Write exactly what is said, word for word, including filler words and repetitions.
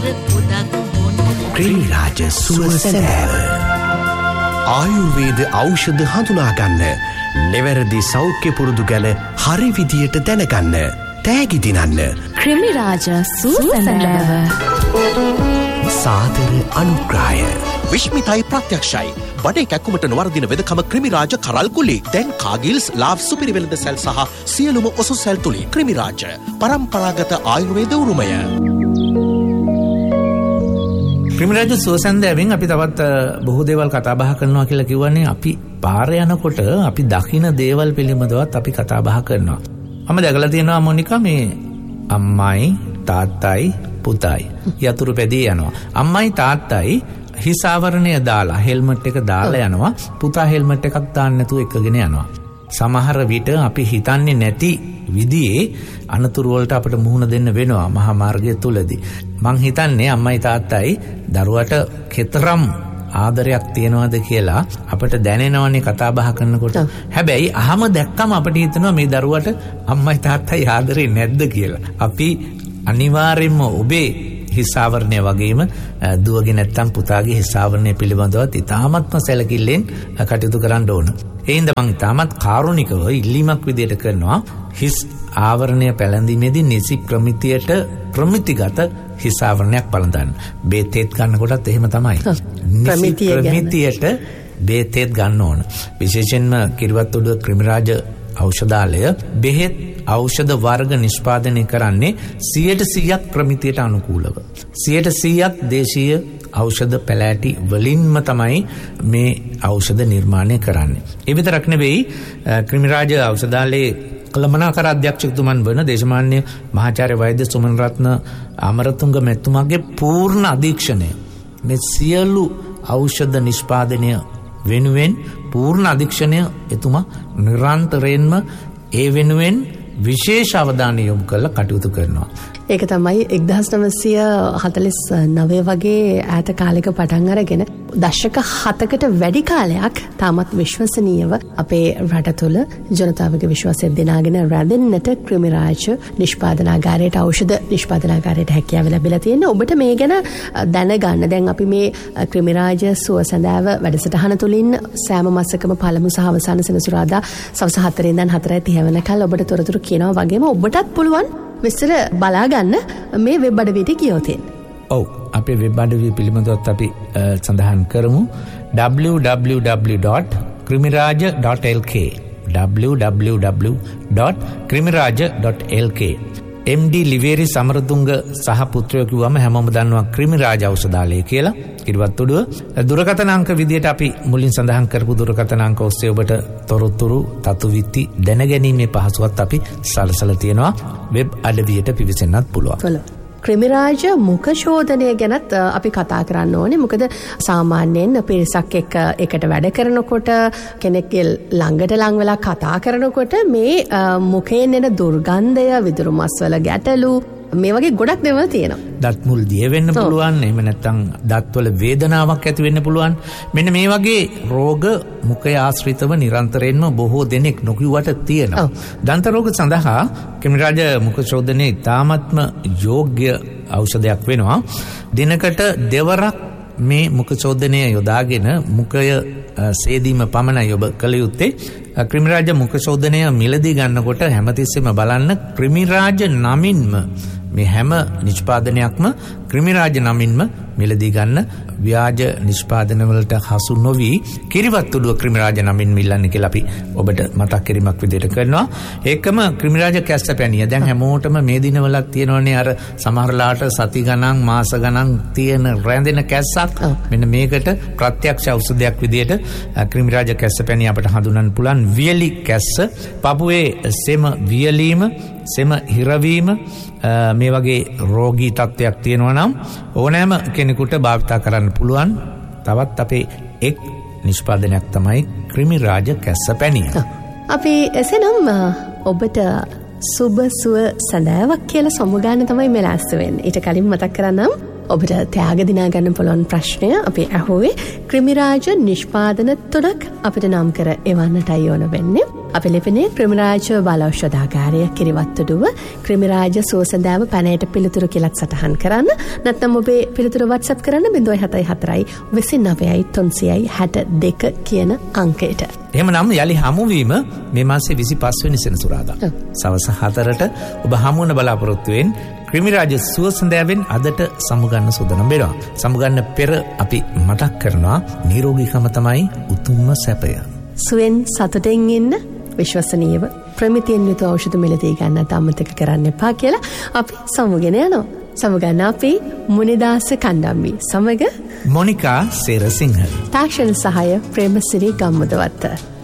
ක්‍රිමිරාජ සුවසැඳෑව. ආයුර්වේද ඖෂධ හඳුනාගන්න, නිවැරදි සෞඛ්‍ය පුරුදු ගැන හරි විදියට දැනගන්න, තෑගි දිනන්න. ක්‍රිමිරාජ සුවසැඳෑව. සාදර අනුග්‍රහය. විශ්මිතයි ප්‍රත්‍යක්ෂයි. බඩේ කැක්කුමට නොවර්දින වෙදකම ක්‍රිමිරාජ කරල් කුලි. දැන් කාගිල්ස් ලාබ් සුපිරි වෙළඳ සැල් සහ සියලුම ඔසු සැල් තුලින්. ක්‍රිමිරාජ පරම්පරාගත ආයුර්වේද උරුමය. ක්‍රිමිරාජ සුවසැඳෑවෙන් අපි තවත් බොහෝ දේවල් කතා බහ කරනවා කියලා කිව්වනේ. අපි පාරේ යනකොට අපි දකින දේවල් පිළිබඳවත් අපි කතා බහ කරනවා. මම දැකලා තියෙනවා මොනිකා, මේ අම්මයි තාත්තයි පුතයි යතුරු පැදී යනවා. අම්මයි තාත්තයි හිස් ආවරණය දාලා හෙල්මට් එක දාලා යනවා. පුතා හෙල්මට් එකක් දාන්න නැතුව එකගෙන යනවා. සමහර විට අපි හිතන්නේ නැති විදිහේ අනතුරු වලට අපිට මුහුණ දෙන්න වෙනවා මහා මාර්ගය තුලදී. මං හිතන්නේ අම්මයි තාත්තයි දරුවට කෙතරම් ආදරයක් තියනවාද කියලා අපිට දැනෙනවනේ කතා බහ කරනකොට. හැබැයි අහම දැක්කම අපිට හිතෙනවා මේ දරුවට අම්මයි තාත්තයි ආදරේ නැද්ද කියලා. අපි අනිවාර්යයෙන්ම ඔබේ හිසාවරණය වගේම දුවගේ නැත්තම් පුතාගේ හිසාවරණය පිළිබඳව ඉතාමත්ම සැලකිල්ලෙන් කටයුතු කරන්න ඕන. ඒ හින්දා මම ඉතාමත් කාරුණිකව ඉල්ලීමක් විදියට කරනවා, හිස් ආවරණය පැළඳීමේදී නිසි ප්‍රමිතියට ප්‍රමිතිගත හිසාවරණයක් පළඳන්න. බේතේත් ගන්නකොටත් එහෙම තමයි. නිසි ප්‍රමිතියට බේතේත් ගන්න ඕන. විශේෂයෙන්ම කිරිවත්ඔඩුව ක්‍රිමිරාජ ඖෂධාලය බෙහෙත් ඖෂධ වර්ග නිෂ්පාදනය කරන්නේ සියයට සීයක් ප්‍රමිතියට අනුකූලව. සියයට සීයක් දේශීය ඖෂධ පැලෑටි වලින්ම තමයි මේ ඖෂධ නිර්මාණය කරන්නේ. ඒ විතරක් නෙවෙයි, ක්‍රිමිරාජ ඖෂධාලයේ කළමනාකර අධ්‍යක්ෂකතුමන් වන දේශමාන්‍ය මහාචාර්ය වෛද්‍ය සුමන රත්න අමරතුංග මැතිතුමාගේ පූර්ණ අධීක්ෂණය මේ සියලු ඖෂධ නිෂ්පාදනය වෙනුවෙන් පූර්ණ අධීක්ෂණය එතුමා නිරන්තරයෙන්ම ඒ වෙනුවෙන් විශේෂ අවධානය යොමු කරලා කටයුතු කරනවා. ඒක තමයි එක්දහස් නවසිය හතළිස් නවය වගේ ඈත කාලෙක පටන් අරගෙන දශක හතකට වැඩි කාලයක් තාමත් විශ්වසනීයව අපේ රට තුළ ජනතාවගේ විශ්වාසය දිනාගෙන රැඳෙන්නට ක්‍රිමිරාජ නිෂ්පාදනාගාරයට ඖෂධ නිෂ්පාදනාගාරයට හැකියාව ලැබිලා තියෙනවා. ඔබට මේ ගැන දැනගන්න දැන් අපි මේ ක්‍රිමිරාජ සුවසැඳෑව වැඩසටහන තුළින් සෑම මාසකම පළමු සහ අවසාන සෙනසුරාදා සවස් හතරේ ඉඳන් හතරයි තිහ වෙනකල් ඔබට තොරතුරු කියනවා වගේම ඔබටත් පුළුවන් විස්තර බලා ගන්න මේ වෙබ් අඩවියට ගියොත්. ඔව්, අපේ වෙබ් අඩවිය පිළිබඳවත් අපි සඳහන් කරමු. double-u double-u double-u dot krimiraja dot l k double-u double-u double-u dot krimiraja dot l k. එම් ඩී ලිවේරි සමරතුංග සහ පුත්‍රයෝ කිව්වම හැමෝම දන්නවා ක්‍රිමිරාජ ඖෂධාලය කියලා. කිරිවත්ඔඩුව දුරකථන අංක විදියට අපි මුලින් සඳහන් කරපු දුරකථන අංක ඔස්සේ ඔබට තොරතුරු තතුවිත්ති දැනගැනීමේ පහසුවත් අපි සලසලා තියෙනවා. වෙබ් අඩවියට පිවිසෙන්නත් පුළුවන්. ක්‍රිමිරාජ මුඛ ශෝධනය ගැනත් අපි කතා කරන්න ඕනේ. මොකද සාමාන්‍යයෙන් පිරිසක් එක්ක එකට වැඩ කරනකොට කෙනෙක්ගේ ළඟට ලං වෙලා කතා කරනකොට මේ මුඛයෙන් එන දුර්ගන්ධය, විදුරු මස්වල ගැටලු, මේ වගේ ගොඩක් දේවල් තියෙනවා. දත් මුල් දිය වෙන්න පුළුවන්. එහෙම නැත්නම් දත්වල වේදනාවක් ඇති වෙන්න පුළුවන්. මෙන්න මේ වගේ රෝග මුඛය ආශ්‍රිතව නිරන්තරයෙන්ම බොහෝ දෙනෙක් නොකියුවට තියෙනවා. දන්ත රෝග සඳහා ක්‍රිමිරාජ මුඛ ශෝධනය ඉතාමත්ම යෝග්‍ය ඖෂධයක් වෙනවා. දිනකට දෙවරක් මේ මුඛ ශෝධනය යොදාගෙන මුඛය සේදීම පමණයි ඔබ කළ යුත්තේ. ක්‍රිමිරාජ මුඛ ශෝධනය මිලදී ගන්නකොට හැමතිස්සෙම බලන්න ක්‍රිමිරාජ නමින්ම මේ හැම නිෂ්පාදනයක්ම ක්‍රිමිරාජ නමින්ම මිලදී ගන්න. ව්‍යාජ නිෂ්පාදනවලට හසු නොවි කිරිවත්ඔඩුව ක්‍රිමිරාජ නමින් මිලන්න කියලා අපි ඔබට මතක් කිරීමක් විදිහට කරනවා. ඒකම ක්‍රිමිරාජ කැස්ස පැණිය දැන් හැමෝටම මේ දිනවලක් තියෙනවනේ අර සමහරලාට සති ගණන් මාස ගණන් තියෙන රැඳෙන කැස්සක්. මෙන්න මේකට ප්‍රත්‍යක්ෂ ඖෂධයක් විදිහට ක්‍රිමිරාජ කැස්ස පැණිය අපට හඳුනන්න පුළුවන්. වියලි කැස්ස, පපුවේ සෙම වියලීම, සෙම හිරවීම, මේ වගේ රෝගී තත්ත්වයක් තියෙනවා නම් ඕනෑම කෙනෙකුට භාවිතා කරන්න පුළුවන්. තවත් අපේ එක් නිෂ්පාදනයක් තමයි ක්‍රිමිරාජ කැස්ස පැණිය. අපි එසේනම් ඔබට සුබ සුව සැඳෑවක් කියලා සමුගාන තමයි මේ ලෑස්ති වෙන්නේ. ඊට කලින් මතක් කරන්නම් ඔබට ත්‍යාග දිනා ගන්න පුළුවන් ප්‍රශ්නය අපි අහුවේ ක්‍රිමිරාජ නිෂ්පාදන තුනක් අපිට නම් කර එවන්නටයි ඕන වෙන්නේ. අපි ලිපිනේ ක්‍රිමිරාජ බලෞෂධාගාරය කිරිවත්තුඩුව ක්‍රිමිරාජ සුවසඳෑව පැනයට පිළිතුරු කියලත් සටහන් කරන්න. නැත්නම් ඔබේ පිළිතුරු WhatsApp කරන්න ज़ीरो सात सात විසි නවයයි තුන්සියයි හැට දෙක කියන අංකයට. එහෙමනම් යලි හමුවීම මේ මාසේ විසිපහ වෙනි සෙනසුරාදා සවස් හතරට ඔබ හමු වන බලාපොරොත්තුවෙන් ක්‍රිමිරාජ සුවසඳෑවෙන් අදට සමුගන්න සූදානම් වෙනවා. සමුගන්න පෙර අපි මතක් කරනවා නිරෝගීකම තමයි උතුම්ම සැපය. සුවෙන් සතුටෙන් ඉන්න විශ්වසනීයව ප්‍රමිතියෙන් යුතු ඖෂධ මිලදී ගන්නත් අමතක කරන්න එපා කියලා අපි සමුගෙන යනවා. සමුගන්න අපි මුනිදාස කණ්ඩම්බි සමග මොනිකා සේරසිංහ. තාක්ෂණ සහාය ප්‍රේමසිරි ගම්මුදවත්ත.